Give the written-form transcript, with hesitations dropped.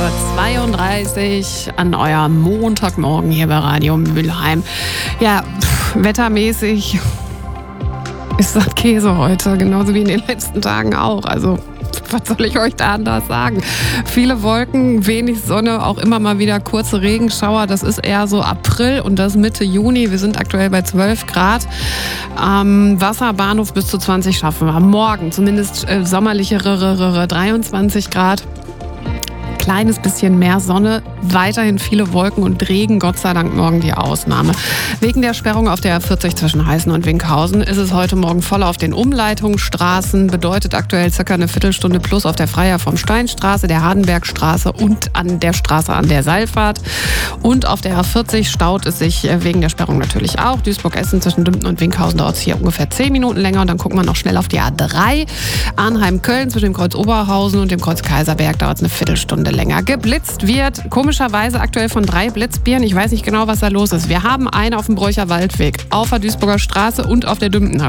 7:32 Uhr an eurem Montagmorgen hier bei Radio Mülheim. Ja, wettermäßig ist das Käse heute, genauso wie in den letzten Tagen auch. Also, was soll ich euch da anders sagen? Viele Wolken, wenig Sonne, auch immer mal wieder kurze Regenschauer. Das ist eher so April und das Mitte Juni. Wir sind aktuell bei 12 Grad. Wasserbahnhof bis zu 20 schaffen wir. Morgen zumindest sommerlichere 23 Grad. Kleines bisschen mehr Sonne, weiterhin viele Wolken und Regen, Gott sei Dank morgen die Ausnahme. Wegen der Sperrung auf der A40 zwischen Heißen und Winkhausen ist es heute Morgen voll auf den Umleitungsstraßen, bedeutet aktuell circa eine Viertelstunde plus auf der Freiherr vom Stein-Straße, der Hardenbergstraße und an der Straße an der Seilfahrt. Und auf der A40 staut es sich wegen der Sperrung natürlich auch. Duisburg-Essen zwischen Dümpten und Winkhausen dauert es hier ungefähr 10 Minuten länger und dann gucken wir noch schnell auf die A3. Arnheim-Köln zwischen dem Kreuz Oberhausen und dem Kreuz Kaiserberg dauert es eine Viertelstunde länger. Geblitzt wird komischerweise aktuell von 3 Blitzbieren. Ich weiß nicht genau, was da los ist. Wir haben eine auf dem Bräucher Waldweg, auf der Duisburger Straße und auf der Dümptener